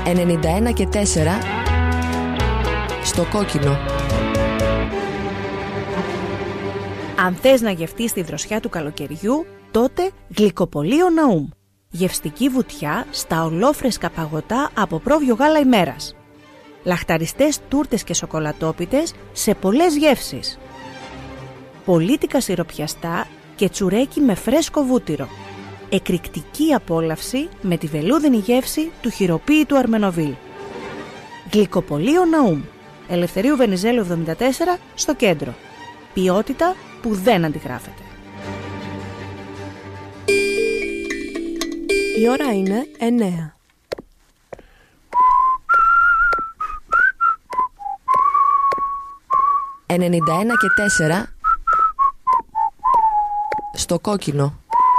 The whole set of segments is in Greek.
91 και 4 στο κόκκινο. Αν θες να γευτείς τη δροσιά του καλοκαιριού, τότε Γλυκοπωλείο Ναούμ. Γευστική βουτιά στα ολόφρεσκα παγωτά από πρόβιο γάλα ημέρας. Λαχταριστές τούρτες και σοκολατόπιτες σε πολλές γεύσεις. Πολίτικα σιροπιαστά και τσουρέκι με φρέσκο βούτυρο. Εκρηκτική απόλαυση με τη βελούδινη γεύση του χειροποίητου Αρμενοβίλ. Γλυκοπωλείο Ναούμ. Ελευθερίου Βενιζέλου 74 στο κέντρο. Ποιότητα που δεν αντιγράφεται. Η ώρα είναι 9. «91 και 4 στο κόκκινο».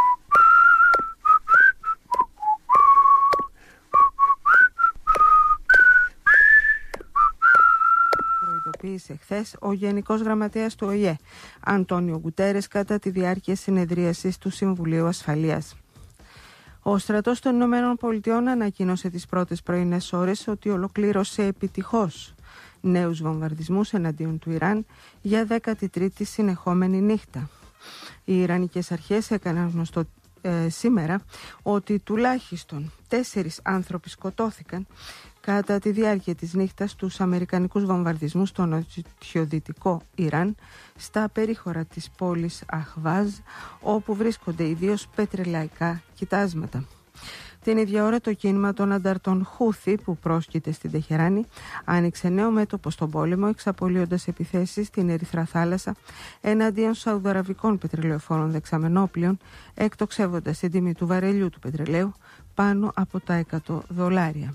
Προειδοποίησε χθες ο Γενικός Γραμματέας του ΟΗΕ, Αντώνιο Γκουτέρες, κατά τη διάρκεια συνεδρίασης του Συμβουλίου Ασφαλείας. Ο στρατός των Ηνωμένων Πολιτειών ανακοίνωσε τις πρώτες πρωινές ώρες ότι ολοκλήρωσε επιτυχώς νέους βομβαρδισμούς εναντίον του Ιράν για 13η συνεχόμενη νύχτα. Οι Ιρανικές αρχές έκαναν γνωστό σήμερα ότι τουλάχιστον 4 άνθρωποι σκοτώθηκαν κατά τη διάρκεια της νύχτας στους αμερικανικούς βομβαρδισμούς στο νοτιοδυτικό Ιράν, στα περίχωρα της πόλης Αχβάζ, όπου βρίσκονται ιδίως πετρελαϊκά κοιτάσματα. Την ίδια ώρα το κίνημα των ανταρτών Χούθη, που πρόσκειται στην Τεχεράνη, άνοιξε νέο μέτωπο στον πόλεμο, εξαπολύοντας επιθέσεις στην Ερυθρά Θάλασσα εναντίον σαουδαραβικών πετρελαιοφόρων δεξαμενόπλων, εκτοξεύοντας την τιμή του βαρελιού του πετρελαίου πάνω από τα $100.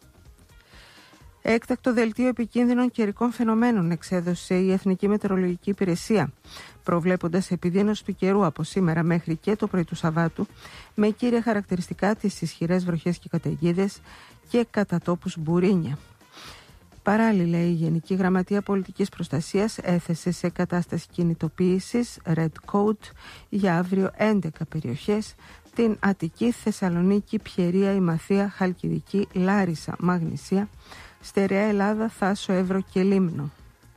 Έκτακτο δελτίο επικίνδυνων καιρικών φαινομένων εξέδωσε η Εθνική Μετεωρολογική Υπηρεσία, προβλέποντας επιδείνωση του καιρού από σήμερα μέχρι και το πρωί του Σαββάτου, με κύρια χαρακτηριστικά τις ισχυρές βροχές και καταιγίδες και κατά τόπους μπουρίνια. Παράλληλα, η Γενική Γραμματεία Πολιτικής Προστασίας έθεσε σε κατάσταση κινητοποίησης Red Code για αύριο 11 περιοχές: την Αττική, Θεσσαλονίκη, Πιερία, Ημαθία, Χαλκιδική, Λάρισα, Μαγνησία, Στερεά Ελλάδα, Θάσο, Εύρο και Λίμνο.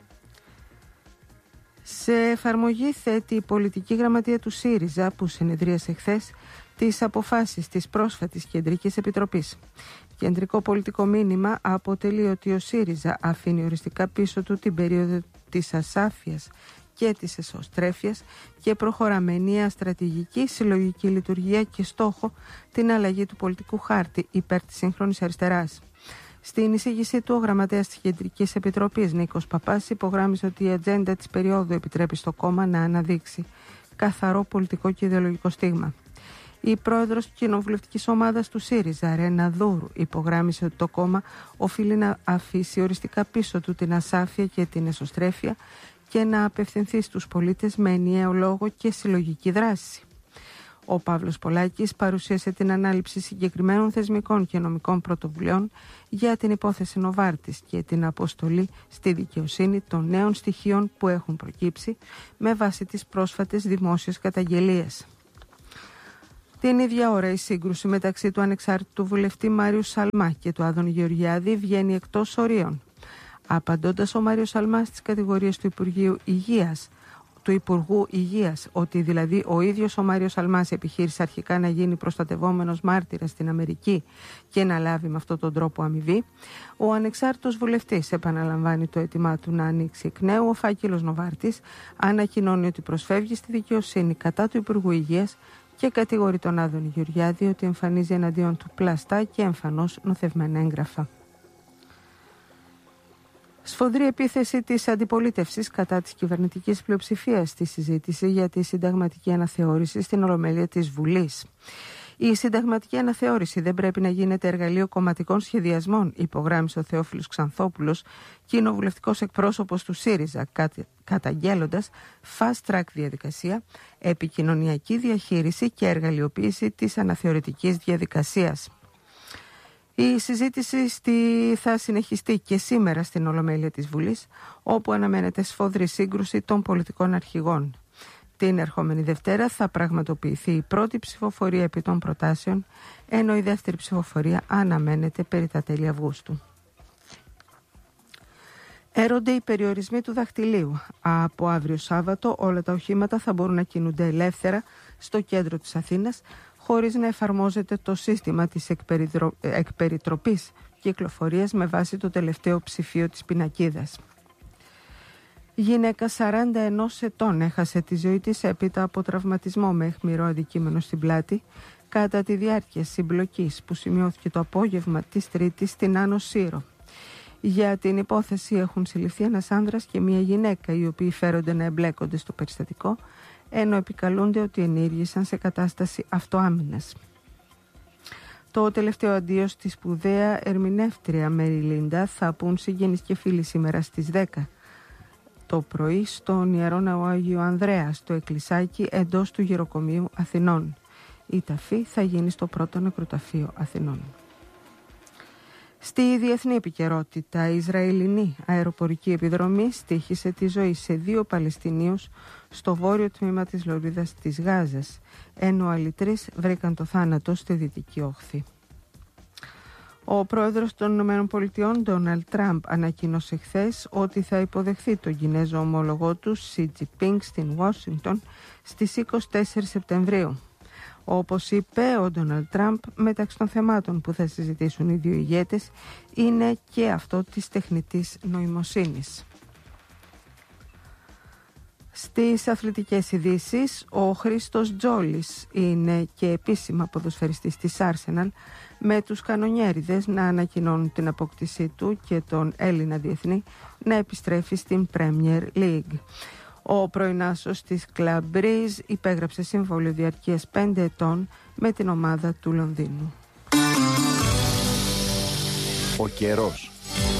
Σε εφαρμογή θέτει η Πολιτική Γραμματεία του ΣΥΡΙΖΑ, που συνεδρίασε χθες, τις αποφάσεις της πρόσφατης Κεντρικής Επιτροπής. Κεντρικό πολιτικό μήνυμα αποτελεί ότι ο ΣΥΡΙΖΑ αφήνει οριστικά πίσω του την περίοδο της ασάφειας και της εσωστρέφειας και προχωρά με ενιαία στρατηγική, συλλογική λειτουργία και στόχο την αλλαγή του πολιτικού χάρτη υπέρ της σύγχρονης αριστεράς. Στην εισήγησή του, ο γραμματέας της Κεντρικής Επιτροπής, Νίκος Παπάς, υπογράμμισε ότι η ατζέντα της περίοδου επιτρέπει στο κόμμα να αναδείξει καθαρό πολιτικό και ιδεολογικό στίγμα. Η πρόεδρος της κοινοβουλευτικής ομάδας του ΣΥΡΙΖΑ, Ρένα Δούρου, υπογράμμισε ότι το κόμμα οφείλει να αφήσει οριστικά πίσω του την ασάφεια και την εσωστρέφεια και να απευθυνθεί στους πολίτες με ενιαίο λόγο και συλλογική δράση. Ο Παύλος Πολάκης παρουσίασε την ανάληψη συγκεκριμένων θεσμικών και νομικών πρωτοβουλειών για την υπόθεση Νοβάρτης και την αποστολή στη δικαιοσύνη των νέων στοιχείων που έχουν προκύψει με βάση τις πρόσφατες δημόσιες καταγγελίες. Την ίδια ώρα, η σύγκρουση μεταξύ του ανεξάρτητου βουλευτή Μάριου Σαλμά και του Άδων Γεωργιάδη βγαίνει εκτός ορίων. Απαντώντας ο Μάριος Σαλμάς στις κατηγορίες του Υπουργού Υγείας, ότι δηλαδή ο ίδιος ο Μάριος Σαλμάς επιχείρησε αρχικά να γίνει προστατευόμενος μάρτυρας στην Αμερική και να λάβει με αυτόν τον τρόπο αμοιβή, ο ανεξάρτητος βουλευτής επαναλαμβάνει το αίτημά του να ανοίξει εκ νέου ο φάκελος Νοβάρτης, ανακοινώνει ότι προσφεύγει στη δικαιοσύνη κατά του Υπουργού Υγείας και κατηγορεί τον Άδωνη Γεωργιάδη ότι εμφανίζει εναντίον του πλαστά και εμφανώς νοθευμένα έγγραφα. Σφοδρή επίθεση της αντιπολίτευσης κατά της κυβερνητικής πλειοψηφίας στη συζήτηση για τη συνταγματική αναθεώρηση στην Ολομέλεια της Βουλής. Η συνταγματική αναθεώρηση δεν πρέπει να γίνεται εργαλείο κομματικών σχεδιασμών, υπογράμμισε ο Θεόφιλος Ξανθόπουλος, κοινοβουλευτικός εκπρόσωπος του ΣΥΡΙΖΑ, καταγγέλλοντας fast track διαδικασία, επικοινωνιακή διαχείριση και εργαλειοποίηση της αναθεωρητικής διαδικασίας. Η συζήτηση θα συνεχιστεί και σήμερα στην Ολομέλεια της Βουλής, όπου αναμένεται σφοδρή σύγκρουση των πολιτικών αρχηγών. Την ερχόμενη Δευτέρα θα πραγματοποιηθεί η πρώτη ψηφοφορία επί των προτάσεων, ενώ η δεύτερη ψηφοφορία αναμένεται περί τα τέλη Αυγούστου. Έρονται οι περιορισμοί του δαχτυλίου. Από αύριο Σάββατο όλα τα οχήματα θα μπορούν να κινούνται ελεύθερα στο κέντρο της Αθήνας, χωρίς να εφαρμόζεται το σύστημα της εκπεριτροπής κυκλοφορίας με βάση το τελευταίο ψηφίο της πινακίδας. Γυναίκα 41 ετών έχασε τη ζωή της έπειτα από τραυματισμό με αιχμηρό αντικείμενο στην πλάτη κατά τη διάρκεια συμπλοκής που σημειώθηκε το απόγευμα της Τρίτης στην Άνω Σύρο. Για την υπόθεση έχουν συλληφθεί ένας άνδρας και μια γυναίκα, οι οποίοι φέρονται να εμπλέκονται στο περιστατικό, ενώ επικαλούνται ότι ενήργησαν σε κατάσταση αυτοάμυνας. Το τελευταίο αντίο στη σπουδαία ερμηνεύτρια Μέρι Λίντα θα πουν συγγενείς και φίλοι σήμερα στις 10 το πρωί στον Ιερό Ναό Αγίου Ανδρέα, στο εκκλησάκι εντός του Γεροκομείου Αθηνών. Η ταφή θα γίνει στο πρώτο νεκροταφείο Αθηνών. Στη διεθνή επικαιρότητα, η Ισραηλινή αεροπορική επιδρομή στοίχησε τη ζωή σε 2 Παλαιστινίους στο βόρειο τμήμα της Λωρίδας της Γάζας, ενώ άλλοι 3 βρήκαν το θάνατο στη Δυτική Όχθη. Ο πρόεδρος των ΗΠΑ, Ντόναλντ Τραμπ, ανακοίνωσε χθες ότι θα υποδεχθεί τον Κινέζο ομόλογό του, Σι Τζινπίνγκ, στην Ουάσιγκτον στις 24 Σεπτεμβρίου. Όπως είπε ο Ντόναλντ Τραμπ, μεταξύ των θεμάτων που θα συζητήσουν οι δύο ηγέτες είναι και αυτό της τεχνητής νοημοσύνης. Στις αθλητικές ειδήσεις, ο Χρήστος Τζόλης είναι και επίσημα ποδοσφαιριστής της Arsenal, με τους κανονιέριδες να ανακοινώνουν την απόκτησή του και τον Έλληνα διεθνή να επιστρέφει στην Premier League. Ο πρωινάσος της Club Breeze υπέγραψε σύμβολο διαρκείας 5 ετών με την ομάδα του Λονδίνου. Ο καιρός.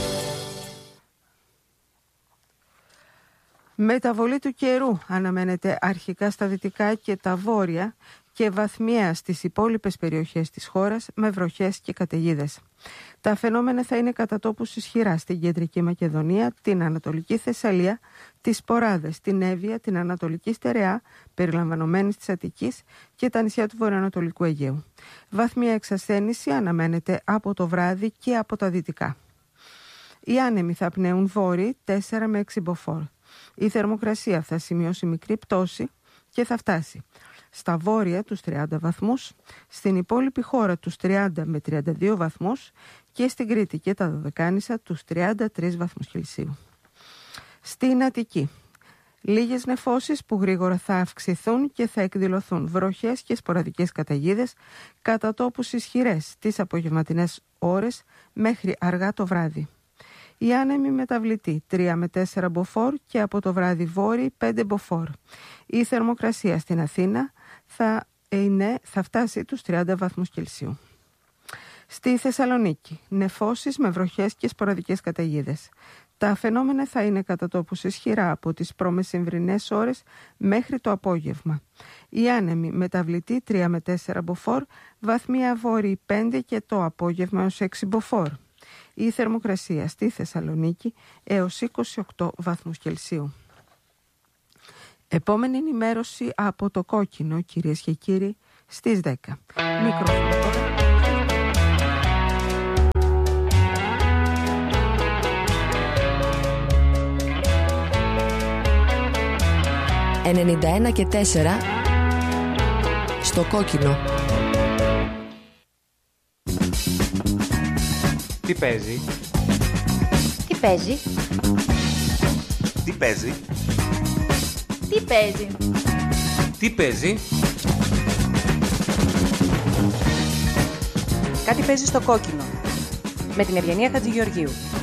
Μεταβολή του καιρού αναμένεται αρχικά στα δυτικά και τα βόρεια και βαθμιαία στις υπόλοιπες περιοχές της χώρας με βροχές και καταιγίδες. Τα φαινόμενα θα είναι κατά τόπους ισχυρά στην Κεντρική Μακεδονία, την Ανατολική Θεσσαλία, τις Ποράδες, την Εύβοια, την Ανατολική Στερεά, περιλαμβανομένης της Αττικής και τα νησιά του Βορειοανατολικού Αιγαίου. Βαθμιαία εξασθένηση αναμένεται από το βράδυ και από τα δυτικά. Οι άνεμοι θα πνέουν βόρειοι 4 με 6 μποφόρ. Η θερμοκρασία θα σημειώσει μικρή πτώση και θα φτάσει στα βόρεια τους 30 βαθμούς, στην υπόλοιπη χώρα τους 30 με 32 βαθμούς και στην Κρήτη και τα Δωδεκάνησα τους 33 βαθμούς Κελσίου. Στην Αττική, λίγες νεφώσεις που γρήγορα θα αυξηθούν και θα εκδηλωθούν βροχές και σποραδικές καταιγίδες κατά τόπους ισχυρές τις απογευματινές ώρες μέχρι αργά το βράδυ. Η άνεμη μεταβλητή 3 με 4 μποφόρ και από το βράδυ βόρειοι 5 μποφόρ. Η θερμοκρασία στην Αθήνα θα φτάσει τους 30 βαθμούς Κελσίου. Στη Θεσσαλονίκη, νεφώσεις με βροχές και σποραδικές καταιγίδες. Τα φαινόμενα θα είναι κατά τόπους ισχυρά από τις προμεσημβρινές ώρες μέχρι το απόγευμα. Η άνεμη μεταβλητή 3 με 4 μποφόρ, βαθμία βόρειοι 5 και το απόγευμα έως 6 μποφόρ. Η θερμοκρασία στη Θεσσαλονίκη έως 28 βαθμούς Κελσίου. Επόμενη ενημέρωση από το Κόκκινο, κυρίες και κύριοι, στις 10. Μικρόφωνο τώρα. «91 και 4» στο Κόκκινο. Τι παίζει? Τι παίζει? Τι παίζει? Τι παίζει? Τι παίζει? Κάτι παίζει στο Κόκκινο με την Ευγενία Χατζηγεωργίου.